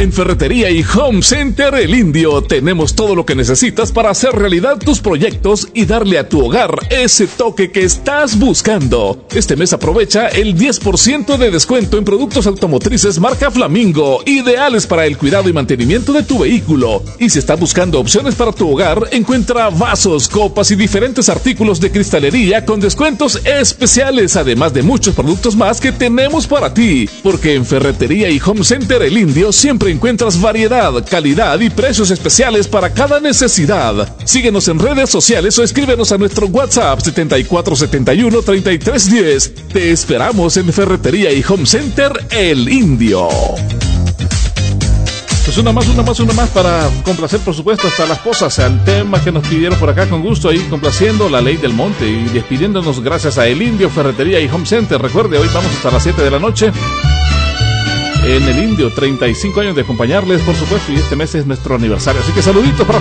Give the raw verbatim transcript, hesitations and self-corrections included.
En Ferretería y Home Center El Indio tenemos todo lo que necesitas para hacer realidad tus proyectos y darle a tu hogar ese toque que estás buscando. Este mes aprovecha el diez por ciento de descuento en productos automotrices marca Flamingo, ideales para el cuidado y mantenimiento de tu vehículo. Y si estás buscando opciones para tu hogar, encuentra vasos, copas y diferentes artículos de cristalería con descuentos especiales, además de muchos productos más que tenemos para ti. Porque en Ferretería y Home Center El Indio siempre encuentras variedad, calidad y precios especiales para cada necesidad. Síguenos en redes sociales o escríbenos a nuestro WhatsApp setenta y cuatro setenta y uno treinta y tres diez. Te esperamos en Ferretería y Home Center El Indio. Pues una más, una más, una más para complacer, por supuesto, hasta las posas, al tema que nos pidieron por acá con gusto, ahí complaciendo La Ley del Monte y despidiéndonos gracias a El Indio, Ferretería y Home Center. Recuerde, hoy vamos hasta las siete de la noche en El Indio, treinta y cinco años de acompañarles, por supuesto, y este mes es nuestro aniversario. Así que saluditos para